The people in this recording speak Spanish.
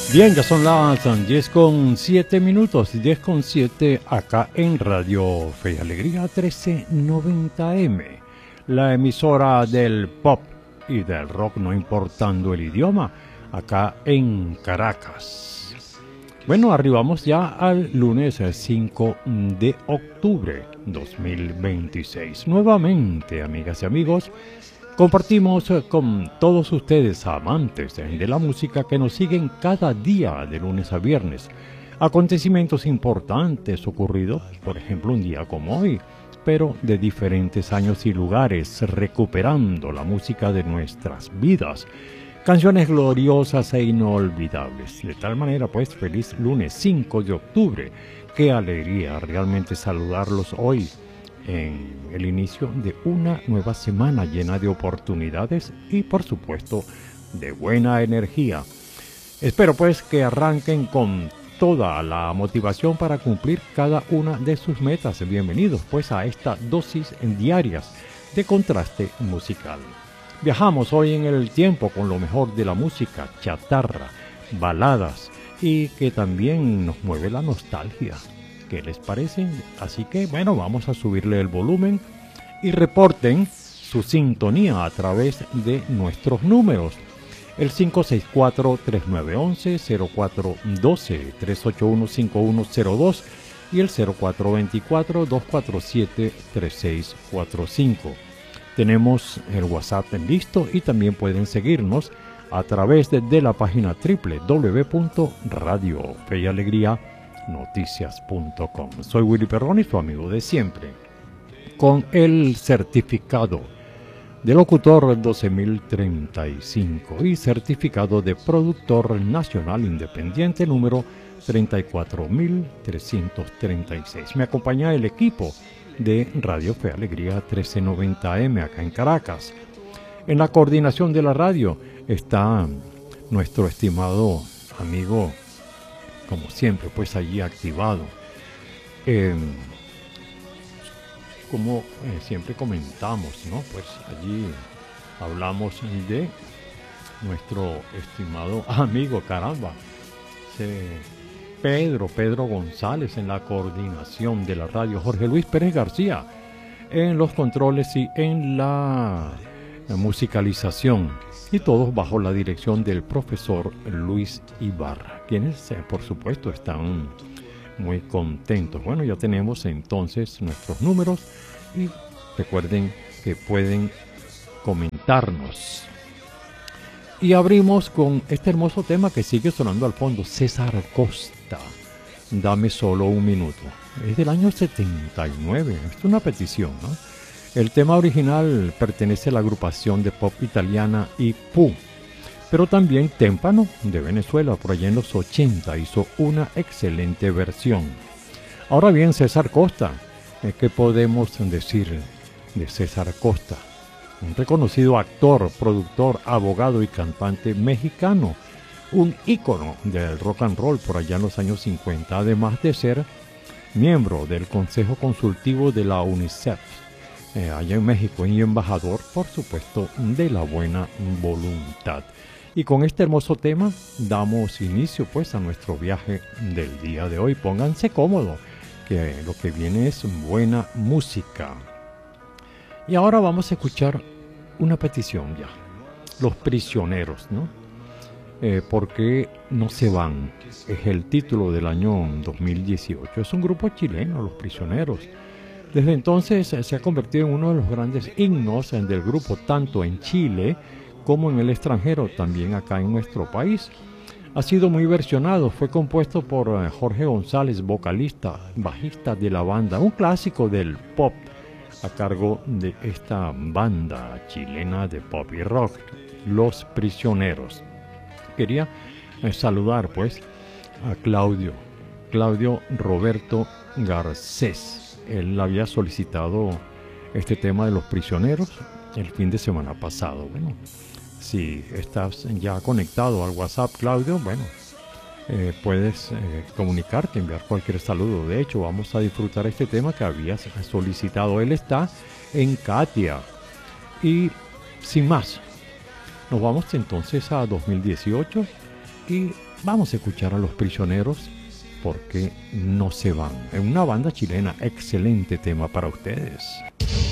Bien, ya son las 10:07, 10:07 acá en Radio Fe y Alegría 1390M, la emisora del pop y del rock no importando el idioma, acá en Caracas. Bueno, arribamos ya al lunes 5 de octubre 2026. Nuevamente, amigas y amigos, compartimos con todos ustedes, amantes de la música, que nos siguen cada día de lunes a viernes. Acontecimientos importantes ocurridos, por ejemplo, un día como hoy, pero de diferentes años y lugares, recuperando la música de nuestras vidas. Canciones gloriosas e inolvidables. De tal manera, pues, feliz lunes 5 de octubre. Qué alegría realmente saludarlos hoy, en el inicio de una nueva semana llena de oportunidades y, por supuesto, de buena energía. Espero pues que arranquen con toda la motivación para cumplir cada una de sus metas. Bienvenidos pues a esta dosis diarias de contraste musical. Viajamos hoy en el tiempo con lo mejor de la música chatarra, baladas y que también nos mueve la nostalgia. ¿Qué les parece? Así que, bueno, vamos a subirle el volumen y reporten su sintonía a través de nuestros números. El 564-3911-0412, 381-5102 y el 0424-247-3645. Tenemos el WhatsApp listo y también pueden seguirnos a través de la página www.radiofeyalegría.noticias.com. Soy Willy Perroni, su amigo de siempre, con el certificado de locutor 12035 y certificado de productor nacional independiente número 34336. Me acompaña el equipo de Radio Fe Alegría 1390M acá en Caracas. En la coordinación de la radio está nuestro estimado amigo, como siempre, pues allí activado. Como siempre comentamos, ¿no? Pues allí hablamos de nuestro estimado amigo, caramba, Pedro González en la coordinación de la radio, Jorge Luis Pérez García en los controles y en la musicalización, y todos bajo la dirección del profesor Luis Ibarra, quienes por supuesto están muy contentos. Bueno, ya tenemos entonces nuestros números y recuerden que pueden comentarnos. Y abrimos con este hermoso tema que sigue sonando al fondo, César Costa, Dame solo un minuto. Es del año 79, es una petición, ¿no? El tema original pertenece a la agrupación de pop italiana IPU, pero también Témpano de Venezuela, por allá en los 80, hizo una excelente versión. Ahora bien, César Costa, ¿qué podemos decir de César Costa? Un reconocido actor, productor, abogado y cantante mexicano, un ícono del rock and roll por allá en los años 50, además de ser miembro del Consejo Consultivo de la UNICEF, allá en México, y embajador, por supuesto, de la buena voluntad. Y con este hermoso tema damos inicio pues a nuestro viaje del día de hoy. Pónganse cómodos, que lo que viene es buena música. Y ahora vamos a escuchar una petición ya. Los Prisioneros, ¿no? ¿Por qué no se van? Es el título del año 2018. Es un grupo chileno, Los Prisioneros. Desde entonces se ha convertido en uno de los grandes himnos del grupo, tanto en Chile como en el extranjero, también acá en nuestro país. Ha sido muy versionado, fue compuesto por Jorge González, vocalista, bajista de la banda, un clásico del pop a cargo de esta banda chilena de pop y rock, Los Prisioneros. Quería saludar pues a Claudio Roberto Garcés. Él había solicitado este tema de Los Prisioneros el fin de semana pasado. Bueno, si estás ya conectado al WhatsApp, Claudio, bueno, puedes comunicarte, enviar cualquier saludo. De hecho, vamos a disfrutar este tema que habías solicitado. Él está en Katia. Y sin más, nos vamos entonces a 2018 Y vamos a escuchar a Los Prisioneros, porque no se van. Es una banda chilena, excelente tema para ustedes.